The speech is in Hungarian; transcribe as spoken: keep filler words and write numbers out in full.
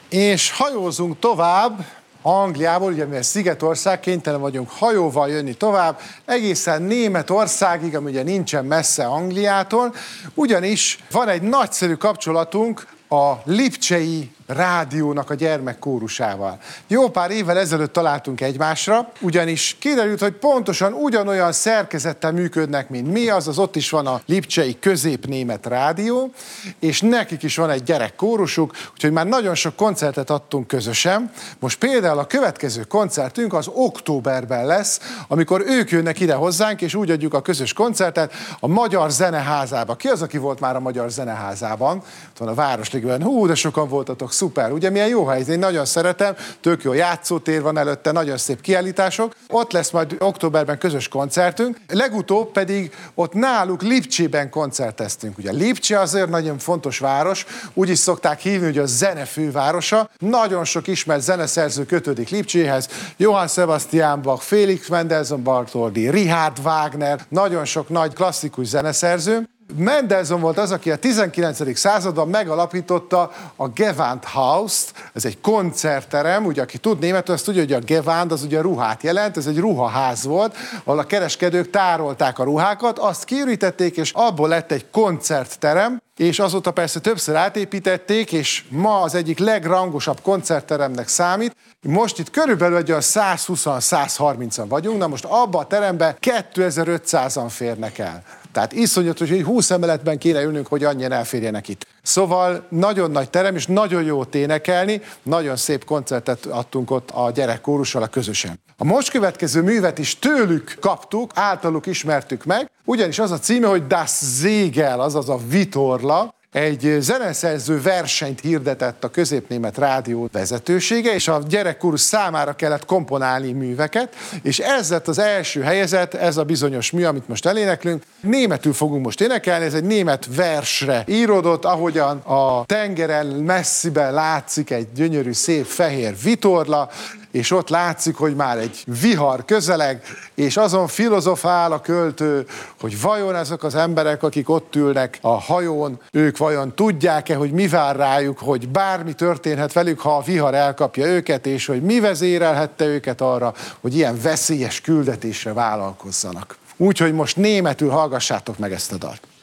És hajózunk tovább Angliából, ugye mivel Szigetország, kénytelen vagyunk hajóval jönni tovább, egészen Németországig, ami ugye nincsen messze Angliától, ugyanis van egy nagyszerű kapcsolatunk a Lipcsei Rádiónak a gyermekkórusával. Jó pár évvel ezelőtt találtunk egymásra, ugyanis kiderült, hogy pontosan ugyanolyan szerkezettel működnek, mint mi, azaz ott is van a Lipcsei Középnémet Rádió, és nekik is van egy gyerekkórusuk, úgyhogy már nagyon sok koncertet adtunk közösen. Most például a következő koncertünk az októberben lesz, amikor ők jönnek ide hozzánk, és úgy adjuk a közös koncertet a Magyar Zeneházában. Ki az, aki volt már a Magyar Zeneházában? Ott van a Városligében. Hú, de sokan voltatok. Szuper, ugye milyen jó hely, én nagyon szeretem, tök jó játszótér van előtte, nagyon szép kiállítások. Ott lesz majd októberben közös koncertünk, legutóbb pedig ott náluk Lipcsében koncerteztünk. Ugye Lipcse azért nagyon fontos város, úgy is szokták hívni, hogy a zene fővárosa. Nagyon sok ismert zeneszerző kötődik Lipcséhez, Johann Sebastian Bach, Felix Mendelssohn Bartholdy, Richard Wagner, nagyon sok nagy klasszikus zeneszerző. Mendelssohn volt az, aki a tizenkilencedik században megalapította a Gewandhaust, ez egy koncertterem, ugye aki tud németül, azt tudja, hogy a Gewand az ugye ruhát jelent, ez egy ruhaház volt, ahol a kereskedők tárolták a ruhákat, azt kiürítették, és abból lett egy koncertterem, és azóta persze többször átépítették, és ma az egyik legrangosabb koncertteremnek számít. Most itt körülbelül egy olyan százhúsz-százharmincan vagyunk, na most abban a teremben kétezer-ötszázan férnek el. Tehát iszonyatos, hogy húsz emeletben kéne ülnünk, hogy annyian elférjenek itt. Szóval nagyon nagy terem, és nagyon jó énekelni, nagyon szép koncertet adtunk ott a gyerekkórussal közösen. A most következő művet is tőlük kaptuk, általuk ismertük meg, ugyanis az a címe, hogy Das Segel, azaz a vitorla. Egy zeneszerző versenyt hirdetett a Középnémet Rádió vezetősége, és a gyerekkórus számára kellett komponálni műveket, és ez lett az első helyezett, ez a bizonyos mű, amit most eléneklünk. Németül fogunk most énekelni, ez egy német versre íródott, ahogyan a tengeren messziben látszik egy gyönyörű, szép fehér vitorla, és ott látszik, hogy már egy vihar közeleg, és azon filozofál a költő, hogy vajon ezek az emberek, akik ott ülnek a hajón, ők vajon tudják-e, hogy mi vár rájuk, hogy bármi történhet velük, ha a vihar elkapja őket, és hogy mi vezérelhette őket arra, hogy ilyen veszélyes küldetésre vállalkozzanak. Úgyhogy most németül hallgassátok meg ezt a dalt.